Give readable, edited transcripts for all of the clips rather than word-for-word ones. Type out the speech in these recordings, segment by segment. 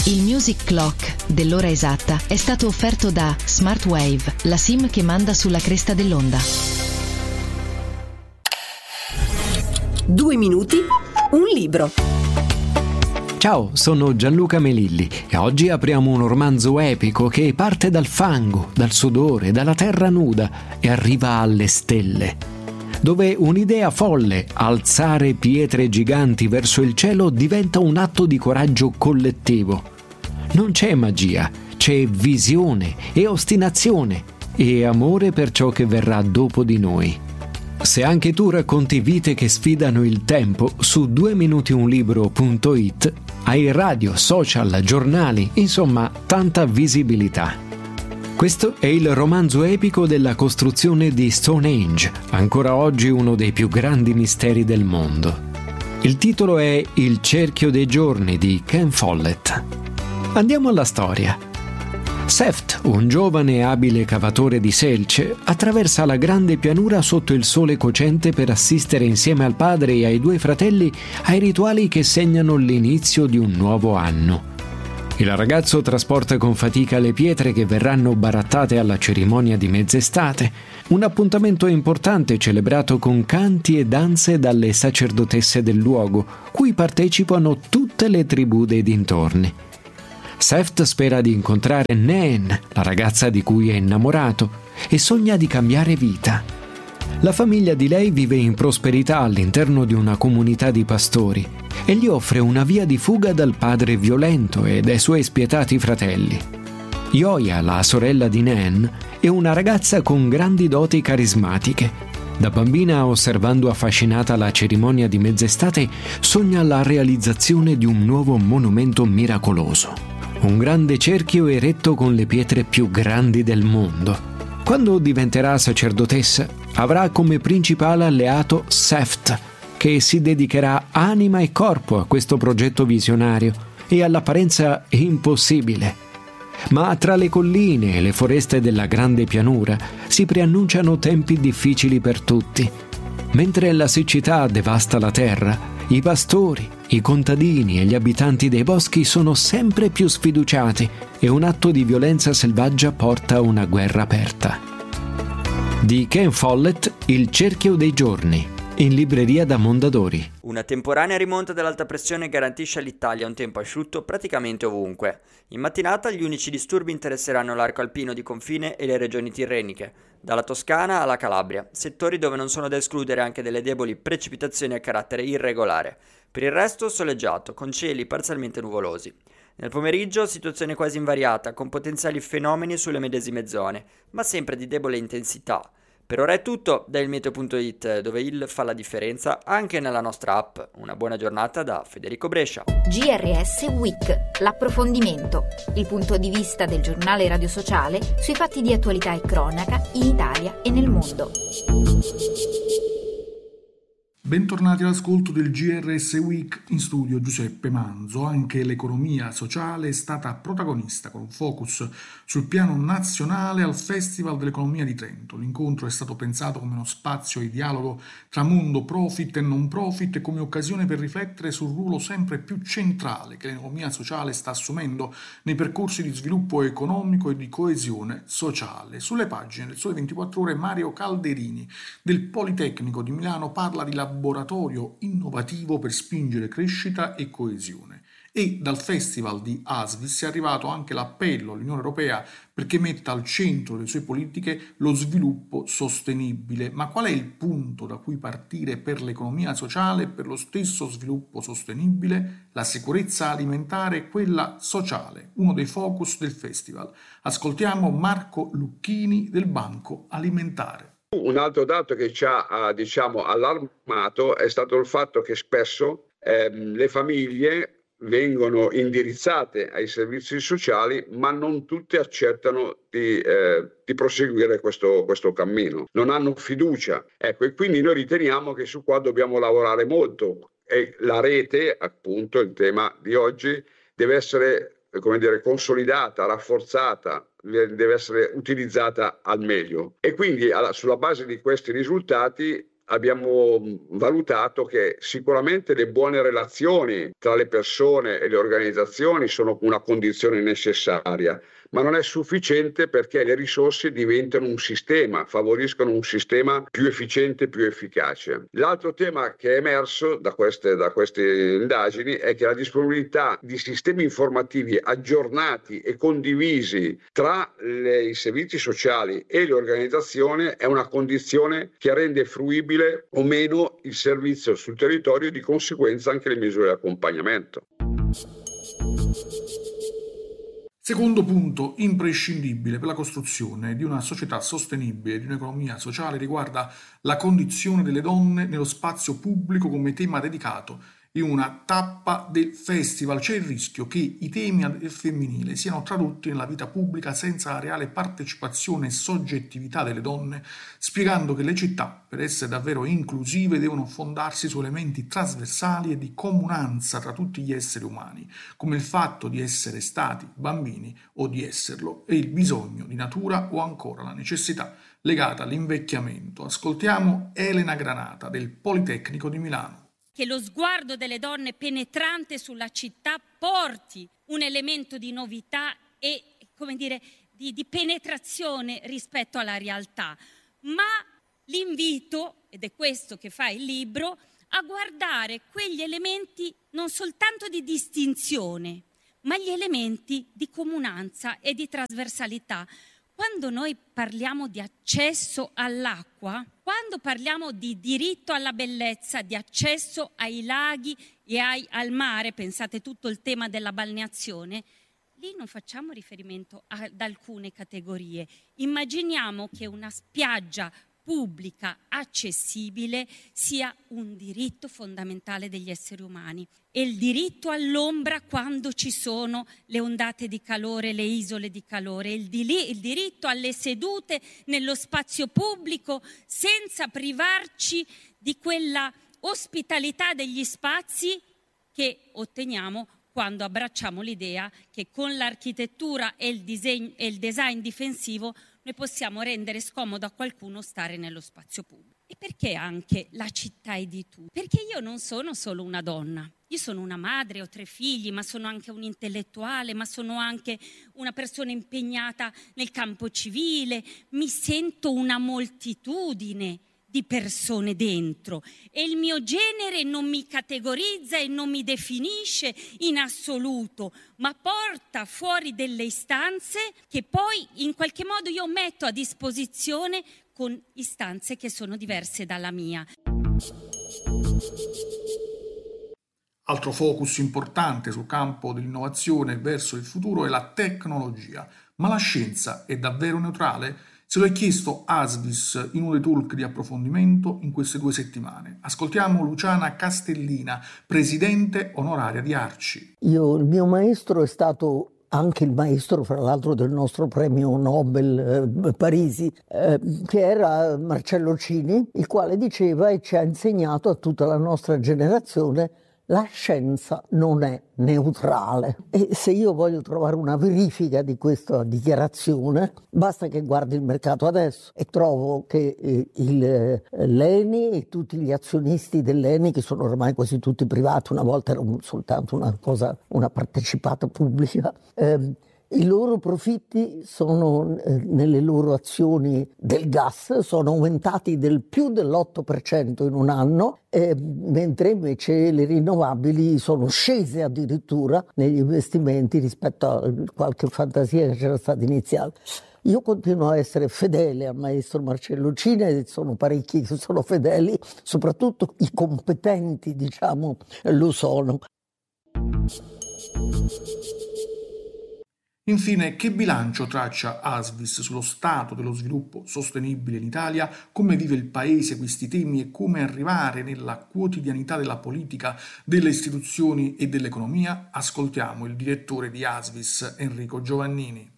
Il Music Clock dell'ora esatta è stato offerto da Smartwave, la SIM che manda sulla cresta dell'onda. 2 minuti, un libro. Ciao, sono Gianluca Melilli e oggi apriamo un romanzo epico che parte dal fango, dal sudore, dalla terra nuda e arriva alle stelle, dove un'idea folle, alzare pietre giganti verso il cielo, diventa un atto di coraggio collettivo. Non c'è magia, c'è visione e ostinazione e amore per ciò che verrà dopo di noi. Se anche tu racconti vite che sfidano il tempo, su 2minutiunlibro.it hai radio, social, giornali, insomma tanta visibilità. Questo è il romanzo epico della costruzione di Stonehenge, ancora oggi uno dei più grandi misteri del mondo. Il titolo è Il cerchio dei giorni di Ken Follett. Andiamo alla storia. Seft, un giovane e abile cavatore di selce, attraversa la grande pianura sotto il sole cocente per assistere insieme al padre e ai 2 fratelli ai rituali che segnano l'inizio di un nuovo anno. Il ragazzo trasporta con fatica le pietre che verranno barattate alla cerimonia di mezz'estate, un appuntamento importante celebrato con canti e danze dalle sacerdotesse del luogo, cui partecipano tutte le tribù dei dintorni. Seft spera di incontrare Nan, la ragazza di cui è innamorato, e sogna di cambiare vita. La famiglia di lei vive in prosperità all'interno di una comunità di pastori e gli offre una via di fuga dal padre violento e dai suoi spietati fratelli. Yoya, la sorella di Nan, è una ragazza con grandi doti carismatiche. Da bambina, osservando affascinata la cerimonia di mezz'estate, sogna la realizzazione di un nuovo monumento miracoloso. Un grande cerchio eretto con le pietre più grandi del mondo. Quando diventerà sacerdotessa, avrà come principale alleato Seft, che si dedicherà anima e corpo a questo progetto visionario e all'apparenza impossibile. Ma tra le colline e le foreste della grande pianura si preannunciano tempi difficili per tutti. Mentre la siccità devasta la terra, i pastori, i contadini e gli abitanti dei boschi sono sempre più sfiduciati e un atto di violenza selvaggia porta a una guerra aperta. Di Ken Follett, Il cerchio dei giorni, in libreria da Mondadori. Una temporanea rimonta dell'alta pressione garantisce all'Italia un tempo asciutto praticamente ovunque. In mattinata gli unici disturbi interesseranno l'arco alpino di confine e le regioni tirreniche, dalla Toscana alla Calabria, settori dove non sono da escludere anche delle deboli precipitazioni a carattere irregolare. Per il resto soleggiato, con cieli parzialmente nuvolosi. Nel pomeriggio situazione quasi invariata, con potenziali fenomeni sulle medesime zone, ma sempre di debole intensità. Per ora è tutto da ilmeteo.it, dove il fa la differenza anche nella nostra app. Una buona giornata da Federico Brescia. GRS Week, l'approfondimento, il punto di vista del giornale radio sociale sui fatti di attualità e cronaca in Italia e nel mondo. Bentornati all'ascolto del GRS Week, in studio Giuseppe Manzo. Anche l'economia sociale è stata protagonista con un focus sul piano nazionale al Festival dell'Economia di Trento. L'incontro è stato pensato come uno spazio di dialogo tra mondo profit e non profit e come occasione per riflettere sul ruolo sempre più centrale che l'economia sociale sta assumendo nei percorsi di sviluppo economico e di coesione sociale. Sulle pagine del Sole 24 Ore Mario Calderini del Politecnico di Milano parla di laboratorio innovativo per spingere crescita e coesione. E dal Festival di Asvis è arrivato anche l'appello all'Unione Europea perché metta al centro delle sue politiche lo sviluppo sostenibile. Ma qual è il punto da cui partire per l'economia sociale e per lo stesso sviluppo sostenibile? La sicurezza alimentare e quella sociale, uno dei focus del festival. Ascoltiamo Marco Lucchini del Banco Alimentare. Un altro dato che ci ha allarmato è stato il fatto che spesso le famiglie vengono indirizzate ai servizi sociali, ma non tutte accettano di proseguire questo cammino, non hanno fiducia. Ecco, e quindi noi riteniamo che su qua dobbiamo lavorare molto e la rete, appunto, il tema di oggi, deve essere consolidata, rafforzata, deve essere utilizzata al meglio. E quindi sulla base di questi risultati abbiamo valutato che sicuramente le buone relazioni tra le persone e le organizzazioni sono una condizione necessaria, ma non è sufficiente perché le risorse diventano un sistema, favoriscono un sistema più efficiente, più efficace. L'altro tema che è emerso da queste indagini è che la disponibilità di sistemi informativi aggiornati e condivisi tra i servizi sociali e le organizzazioni è una condizione che rende fruibile o meno il servizio sul territorio e di conseguenza anche le misure di accompagnamento. Secondo punto imprescindibile per la costruzione di una società sostenibile e di un'economia sociale riguarda la condizione delle donne nello spazio pubblico come tema dedicato in una tappa del festival. C'è il rischio che i temi del femminile siano tradotti nella vita pubblica senza la reale partecipazione e soggettività delle donne, spiegando che le città, per essere davvero inclusive, devono fondarsi su elementi trasversali e di comunanza tra tutti gli esseri umani, come il fatto di essere stati bambini o di esserlo, e il bisogno di natura o ancora la necessità legata all'invecchiamento. Ascoltiamo Elena Granata del Politecnico di Milano. Che lo sguardo delle donne penetrante sulla città porti un elemento di novità e, come dire, di penetrazione rispetto alla realtà. Ma l'invito, ed è questo che fa il libro, a guardare quegli elementi non soltanto di distinzione, ma gli elementi di comunanza e di trasversalità. Quando noi parliamo di accesso all'acqua, quando parliamo di diritto alla bellezza, di accesso ai laghi e al mare, pensate tutto il tema della balneazione, lì non facciamo riferimento ad alcune categorie. Immaginiamo che una spiaggia pubblica, accessibile, sia un diritto fondamentale degli esseri umani. E il diritto all'ombra quando ci sono le ondate di calore, le isole di calore, il diritto alle sedute nello spazio pubblico senza privarci di quella ospitalità degli spazi che otteniamo quando abbracciamo l'idea che con l'architettura e il design difensivo noi possiamo rendere scomodo a qualcuno stare nello spazio pubblico. E perché anche la città è di tutti? Perché io non sono solo una donna, io sono una madre, ho 3 figli, ma sono anche un intellettuale, ma sono anche una persona impegnata nel campo civile, mi sento una moltitudine di persone dentro e il mio genere non mi categorizza e non mi definisce in assoluto, ma porta fuori delle istanze che poi in qualche modo io metto a disposizione con istanze che sono diverse dalla mia. Altro focus importante sul campo dell'innovazione verso il futuro è la tecnologia. Ma la scienza è davvero neutrale? Se lo è chiesto Asvis in uno dei talk di approfondimento in queste 2 settimane. Ascoltiamo Luciana Castellina, presidente onoraria di ARCI. Il mio maestro è stato anche il maestro, fra l'altro, del nostro premio Nobel Parisi, che era Marcello Cini, il quale diceva e ci ha insegnato a tutta la nostra generazione: la scienza non è neutrale. E se io voglio trovare una verifica di questa dichiarazione, basta che guardi il mercato adesso e trovo che l'ENI e tutti gli azionisti dell'ENI, che sono ormai quasi tutti privati, una volta era soltanto una partecipata pubblica, i loro profitti sono nelle loro azioni del gas sono aumentati del più dell'8% in un anno, mentre invece le rinnovabili sono scese addirittura negli investimenti rispetto a qualche fantasia che c'era stata iniziale. Io continuo a essere fedele al maestro Marcello Cini e sono parecchi che sono fedeli, soprattutto i competenti, lo sono. Infine, che bilancio traccia Asvis sullo stato dello sviluppo sostenibile in Italia, come vive il Paese questi temi e come arrivare nella quotidianità della politica, delle istituzioni e dell'economia? Ascoltiamo il direttore di Asvis, Enrico Giovannini.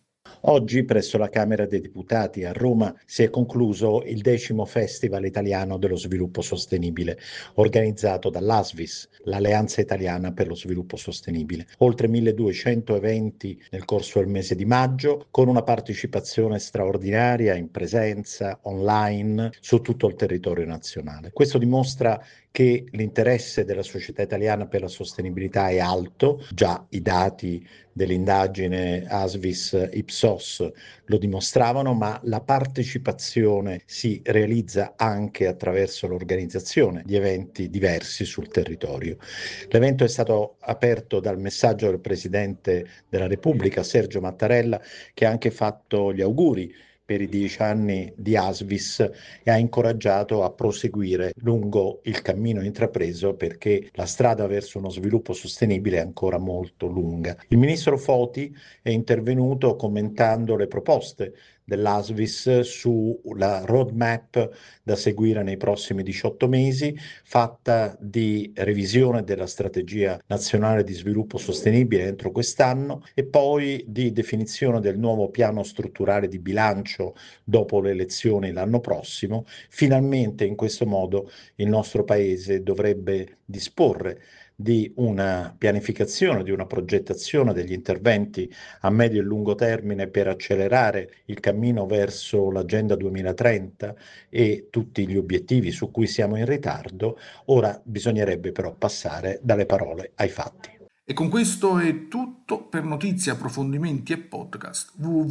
Oggi presso la Camera dei Deputati a Roma si è concluso il 10° Festival Italiano dello Sviluppo Sostenibile, organizzato dall'ASVIS, l'Alleanza Italiana per lo Sviluppo Sostenibile. Oltre 1200 eventi nel corso del mese di maggio, con una partecipazione straordinaria in presenza, online, su tutto il territorio nazionale. Questo dimostra che l'interesse della società italiana per la sostenibilità è alto, già i dati dell'indagine ASVIS Ipsos lo dimostravano, ma la partecipazione si realizza anche attraverso l'organizzazione di eventi diversi sul territorio. L'evento è stato aperto dal messaggio del Presidente della Repubblica, Sergio Mattarella, che ha anche fatto gli auguri per i 10 anni di ASVIS e ha incoraggiato a proseguire lungo il cammino intrapreso, perché la strada verso uno sviluppo sostenibile è ancora molto lunga. Il ministro Foti è intervenuto commentando le proposte dell'ASVIS sulla roadmap da seguire nei prossimi 18 mesi, fatta di revisione della strategia nazionale di sviluppo sostenibile entro quest'anno e poi di definizione del nuovo piano strutturale di bilancio dopo le elezioni l'anno prossimo. Finalmente in questo modo il nostro Paese dovrebbe disporre di una pianificazione, di una progettazione degli interventi a medio e lungo termine per accelerare il cammino verso l'Agenda 2030 e tutti gli obiettivi su cui siamo in ritardo. Ora bisognerebbe però passare dalle parole ai fatti. E con questo è tutto. Per notizie, approfondimenti e podcast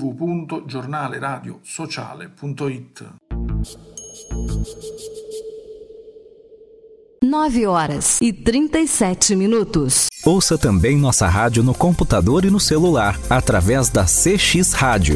www.giornaleradiosociale.it. 9h37. Ouça também nossa rádio no computador e no celular, através da CX Rádio.